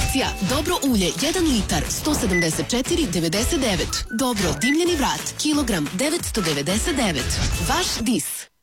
Akcija Dobro ulje 1 litar 174,99. Dobro dimljeni vrat kilogram 999. Vaš Dis.